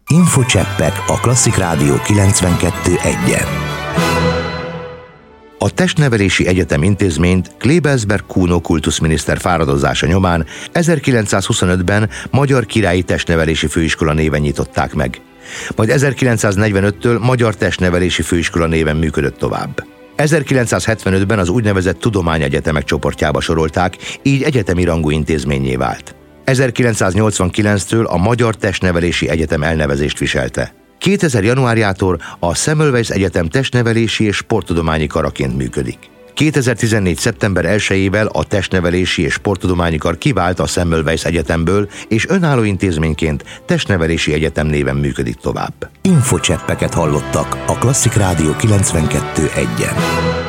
Infocseppek a Klasszik Rádió 92.1-en. A Testnevelési Egyetem intézményt Klebelsberg Kuno kultuszminiszter fáradozása nyomán 1925-ben Magyar Királyi Testnevelési Főiskola néven nyitották meg. Majd 1945-től Magyar Testnevelési Főiskola néven működött tovább. 1975-ben az úgynevezett tudományegyetemek csoportjába sorolták, így egyetemi rangú intézménnyé vált. 1989-től a Magyar Testnevelési Egyetem elnevezést viselte. 2000. januárjától a Semmelweis Egyetem testnevelési és sporttudományi karaként működik. 2014. szeptember 1-ével a Testnevelési és Sporttudományi Kar kivált a Semmelweis Egyetemből, és önálló intézményként Testnevelési Egyetem néven működik tovább. Infocseppeket hallottak a Klasszik Rádió 92.1-en.